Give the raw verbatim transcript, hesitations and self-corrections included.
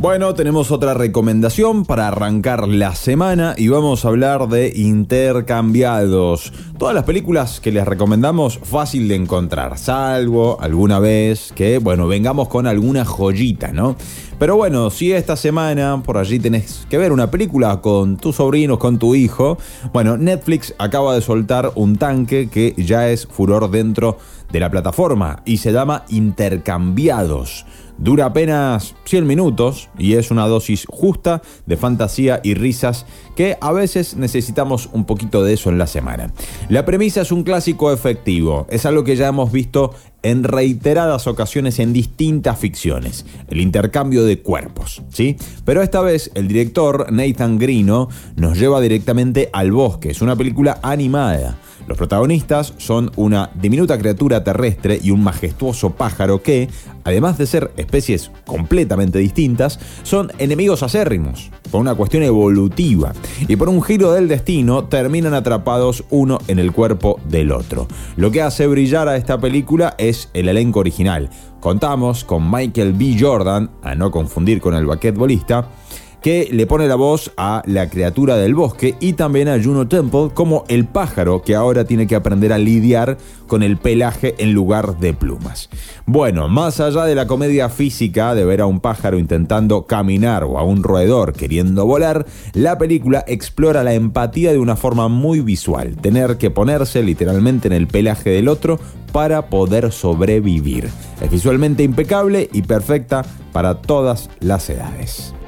Bueno, tenemos otra recomendación para arrancar la semana y vamos a hablar de Intercambiados. Todas las películas que les recomendamos, fácil de encontrar, salvo alguna vez que, bueno, vengamos con alguna joyita, ¿no? Pero bueno, si esta semana por allí tenés que ver una película con tus sobrinos, con tu hijo, bueno, Netflix acaba de soltar un tanque que ya es furor dentro de la plataforma y se llama Intercambiados. Dura apenas cien minutos y es una dosis justa de fantasía y risas que a veces necesitamos un poquito de eso en la semana. La premisa es un clásico efectivo, es algo que ya hemos visto en reiteradas ocasiones en distintas ficciones, el intercambio de cuerpos, ¿sí? Pero esta vez el director Nathan Grino nos lleva directamente al bosque, es una película animada. Los protagonistas son una diminuta criatura terrestre y un majestuoso pájaro que, además de ser especies completamente distintas, son enemigos acérrimos, por una cuestión evolutiva, y por un giro del destino terminan atrapados uno en el cuerpo del otro. Lo que hace brillar a esta película es el elenco original. Contamos con Michael B. Jordan, a no confundir con el basquetbolista, que le pone la voz a la criatura del bosque, y también a Juno Temple como el pájaro que ahora tiene que aprender a lidiar con el pelaje en lugar de plumas. Bueno, más allá de la comedia física de ver a un pájaro intentando caminar o a un roedor queriendo volar, la película explora la empatía de una forma muy visual, tener que ponerse literalmente en el pelaje del otro para poder sobrevivir. Es visualmente impecable y perfecta para todas las edades.